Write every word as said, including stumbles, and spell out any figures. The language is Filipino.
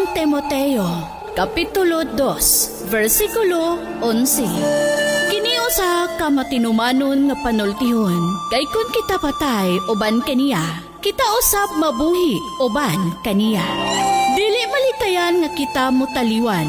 Timoteo, Kapitulo dos, versikulo onse. Kiniusa ka matinumanon nga panultihon, kay kun kita patay uban kaniya, kita usab mabuhi uban kaniya. Dili malikayan nga kita mutaliwan